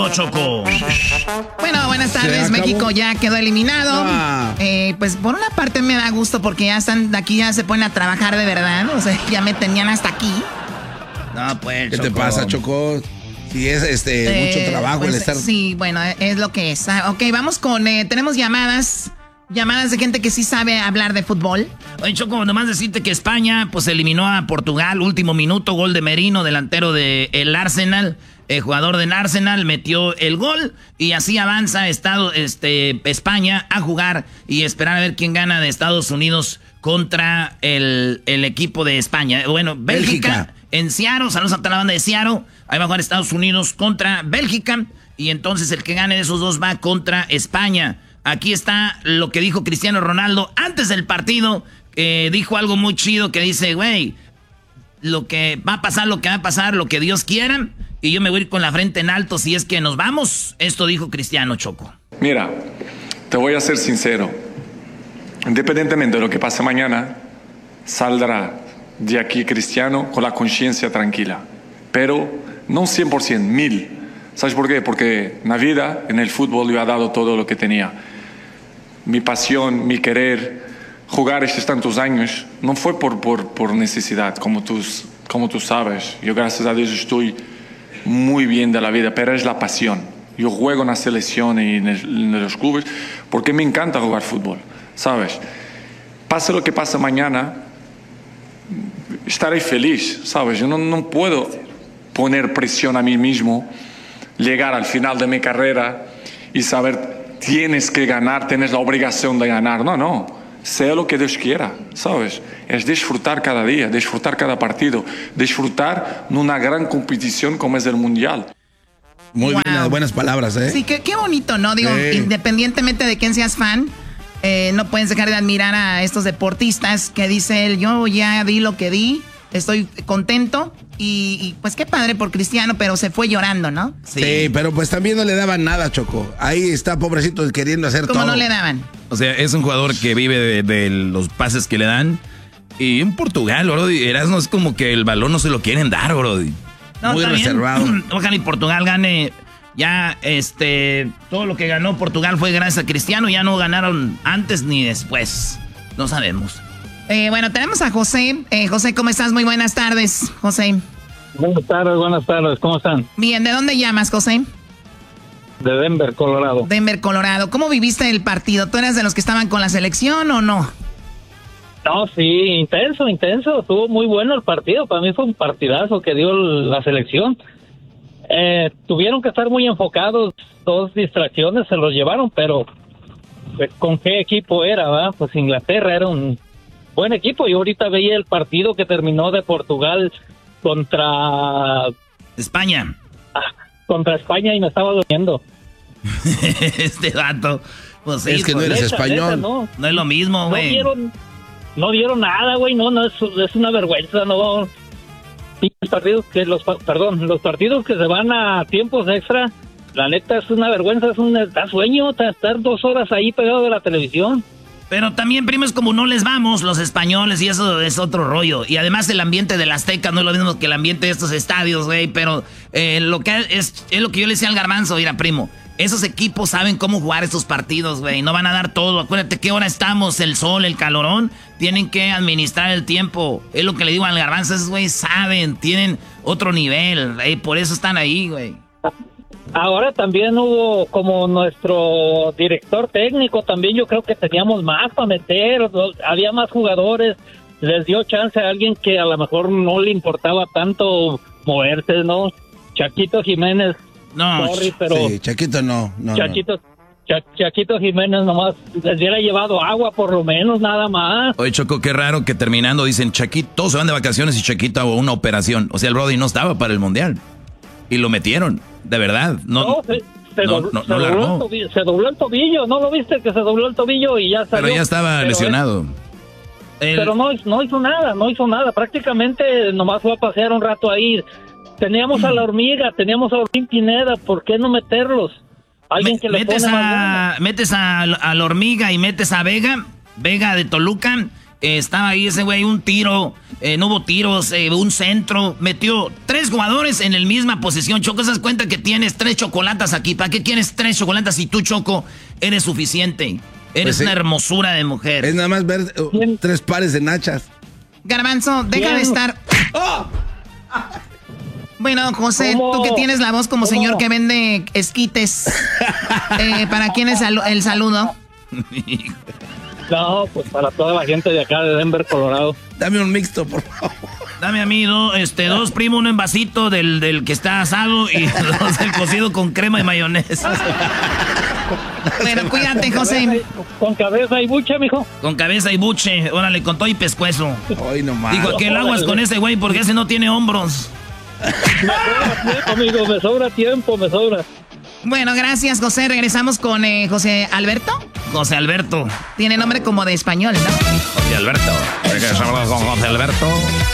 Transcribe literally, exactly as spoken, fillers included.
vámonos, Choco. Bueno, buenas tardes. México ya quedó eliminado. Ah. Eh, pues por una parte me da gusto porque ya están aquí, ya se ponen a trabajar de verdad. O sea, ya me tenían hasta aquí. No, pues, ¿Qué Choco. te pasa, Choco? Si es este eh, mucho trabajo pues, el estar... Sí, bueno, es lo que es. Ok, vamos con... Eh, tenemos llamadas... Llamadas de gente que sí sabe hablar de fútbol. Oye, Choco, nomás decirte que España pues eliminó a Portugal, último minuto, gol de Merino, delantero del Arsenal, el jugador del Arsenal metió el gol y así avanza Estado, este, España a jugar y esperar a ver quién gana de Estados Unidos contra el, el equipo de España. Bueno, Bélgica, Bélgica. En Seattle, saludos a toda la banda de Seattle, ahí va a jugar Estados Unidos contra Bélgica y entonces el que gane de esos dos va contra España. Aquí está lo que dijo Cristiano Ronaldo antes del partido. Eh, dijo algo muy chido que dice, güey, lo que va a pasar, lo que va a pasar, lo que Dios quiera. Y yo me voy a ir con la frente en alto si es que nos vamos. Esto dijo Cristiano, Choco. Mira, te voy a ser sincero. Independientemente de lo que pase mañana, saldrá de aquí Cristiano con la conciencia tranquila. Pero no cien por ciento, mil. ¿Sabes por qué? Porque en la vida, en el fútbol, yo he dado todo lo que tenía. Mi pasión, mi querer, jugar estos tantos años, no fue por, por, por necesidad, como tú, como tú sabes. Yo, gracias a Dios, estoy muy bien de la vida, pero es la pasión. Yo juego en la selección y en, el, en los clubes porque me encanta jugar fútbol, ¿sabes? Pase lo que pase mañana, estaré feliz, ¿sabes? Yo no, no puedo poner presión a mí mismo, llegar al final de mi carrera y saber... Tienes que ganar, tienes la obligación de ganar. No, no. Sea lo que Dios quiera, ¿sabes? Es disfrutar cada día, disfrutar cada partido, disfrutar de una gran competición como es el Mundial. Muy wow. bien, buenas palabras, ¿eh? Sí, qué, qué bonito, ¿no? Digo, sí. Independientemente de quién seas fan, eh, no puedes dejar de admirar a estos deportistas que dice él, yo ya di lo que di, estoy contento. Y, y pues qué padre por Cristiano, pero se fue llorando, ¿no? Sí. sí, pero pues también no le daban nada, Choco. Ahí está, pobrecito, queriendo hacer ¿Cómo todo. ¿Cómo no le daban? O sea, es un jugador que vive de, de los pases que le dan. Y en Portugal, Brody, Erasmo, es como que el balón no se lo quieren dar, Brody. No, muy reservado. Ojalá y Portugal gane. Ya, este, todo lo que ganó Portugal fue gracias a Cristiano. Ya no ganaron antes ni después. No sabemos. Eh, bueno, tenemos a José. Eh, José, ¿cómo estás? Muy buenas tardes, José. Buenas tardes, buenas tardes. ¿Cómo están? Bien, ¿de dónde llamas, José? De Denver, Colorado. Denver, Colorado. ¿Cómo viviste el partido? ¿Tú eras de los que estaban con la selección o no? No, sí, intenso, intenso. Estuvo muy bueno el partido. Para mí fue un partidazo que dio la selección. Eh, tuvieron que estar muy enfocados. Dos distracciones se los llevaron, pero pues, ¿con qué equipo era? ¿verdad? Pues Inglaterra era un buen equipo. Y ahorita veía el partido que terminó de Portugal contra España. Ah, contra España y me estaba doliendo. Este vato. Pues sí, es que pues, no eres neta, español. neta, no. No es lo mismo, güey. No dieron, no dieron nada, güey. No, no, es, es una vergüenza, no. Los partidos que los, perdón, los partidos que se van a tiempos extra, la neta es una vergüenza, es un da sueño estar dos horas ahí pegado de la televisión. Pero también, primo, es como no les vamos los españoles y eso es otro rollo. Y además el ambiente del Azteca no es lo mismo que el ambiente de estos estadios, güey. Pero eh, lo que es, es lo que yo le decía al Garbanzo, mira, primo. Esos equipos saben cómo jugar estos partidos, güey. No van a dar todo. Acuérdate qué hora estamos, el sol, el calorón. Tienen que administrar el tiempo. Es lo que le digo al Garbanzo. Esos güey saben, tienen otro nivel. Eh, por eso están ahí, güey. Ahora también hubo como nuestro director técnico, también yo creo que teníamos más para meter, había más jugadores, les dio chance a alguien que a lo mejor no le importaba tanto moverse, ¿no? Chaquito Jiménez, no, sorry, pero... Sí, Chaquito no, no, Chaquito, no. Cha, Chaquito Jiménez nomás les hubiera llevado agua por lo menos, nada más. Oye, Choco, qué raro que terminando dicen Chaquito, todos se van de vacaciones y Chaquito hago una operación. O sea, el Brody no estaba para el Mundial. Y lo metieron, de verdad. No, no, se, se, no, dobló, no, se, no dobló el tobillo, se dobló el tobillo, ¿no lo viste que se dobló el tobillo y ya salió? Pero ya estaba pero lesionado. Es, pero no, no hizo nada, no hizo nada. Prácticamente nomás fue a pasear un rato ahí. Teníamos a la hormiga, teníamos a Orbín Pineda, ¿por qué no meterlos? Alguien Me, que le metes pone a, más metes a, a la hormiga y metes a Vega, Vega de Toluca, Eh, estaba ahí ese güey, un tiro, eh, no hubo tiros, eh, un centro. Metió tres jugadores en la misma posición. Choco, ¿se das cuenta que tienes tres chocolatas aquí? ¿Para qué quieres tres chocolatas si tú, Choco, eres suficiente? Eres Pues sí. una hermosura de mujer. Es nada más ver uh, tres pares de nachas. Garbanzo, deja Bien. de estar... ¡Oh! Bueno, José, ¿Cómo? tú que tienes la voz como ¿Cómo? señor que vende esquites, eh, ¿para quién es el, el saludo? No, pues para toda la gente de acá de Denver, Colorado. Dame un mixto, por favor. Dame a mí do- este, dos, primo, un envasito del, del que está asado y dos del cocido con crema y mayonesa. Bueno, cuídate, José. Con cabeza y bucha, mijo. Con cabeza y buche, órale, con todo y pescuezo. Hoy nomás. Dijo que el aguas con ese güey porque ese no tiene hombros. Me sobra tiempo, amigo, me sobra tiempo, me sobra. Bueno, gracias, José. Regresamos con eh, José Alberto. José Alberto. Tiene nombre como de español, ¿no? José Alberto. Regresamos con José Alberto.